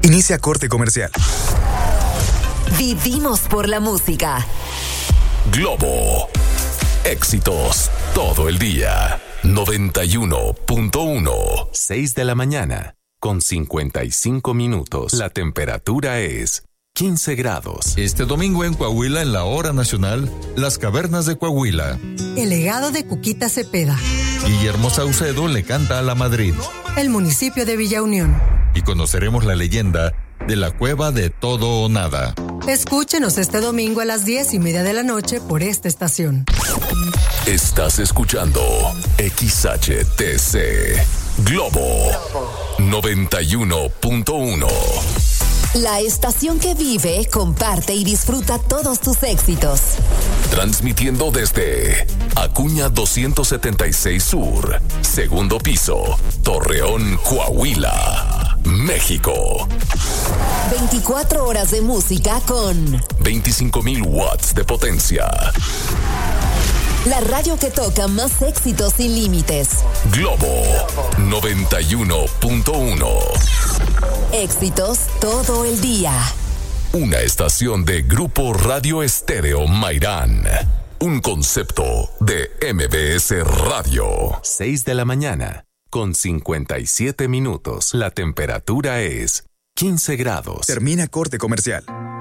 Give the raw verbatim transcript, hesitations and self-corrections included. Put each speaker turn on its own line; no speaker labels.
Inicia corte comercial.
Vivimos por la música.
Globo. Éxitos todo el día. noventa y uno punto uno.
seis de la mañana, con cincuenta y cinco minutos. La temperatura es quince grados.
Este domingo en Coahuila, en la hora nacional, las cavernas de Coahuila.
El legado de Cuquita Cepeda.
Guillermo Saucedo le canta a la Madrid.
El municipio de Villa Unión.
Y conoceremos la leyenda de la cueva de Todo o Nada.
Escúchenos este domingo a las diez y media de la noche por esta estación.
Estás escuchando X H T C Globo noventa y uno punto uno.
La estación que vive, comparte y disfruta todos tus éxitos.
Transmitiendo desde Acuña doscientos setenta y seis Sur, segundo piso, Torreón, Coahuila, México.
veinticuatro horas de música con
veinticinco mil watts de potencia.
La radio que toca más éxitos sin límites.
Globo noventa y uno punto uno.
Éxitos todo el día.
Una estación de Grupo Radio Estéreo Mairán. Un concepto de M B S Radio.
seis de la mañana, con cincuenta y siete minutos. La temperatura es quince grados.
Termina corte comercial.